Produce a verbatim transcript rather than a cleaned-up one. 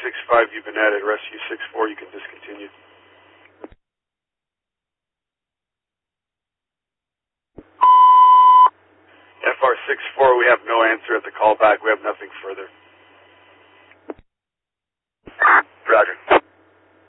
six five, you've been added. Rescue six four, you can discontinue. F R six four, we have no answer at the callback. We have nothing further.